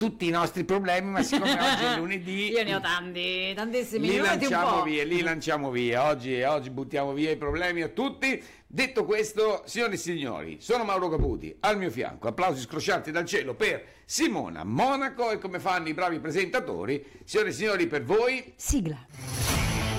tutti i nostri problemi, ma siccome oggi è lunedì io ne ho tantissimi, li lanciamo via, oggi buttiamo via i problemi a tutti. Detto questo, signore e signori, sono Mauro Caputi, al mio fianco applausi scroscianti dal cielo per Simona Monaco, e come fanno i bravi presentatori, signore e signori, per voi sigla.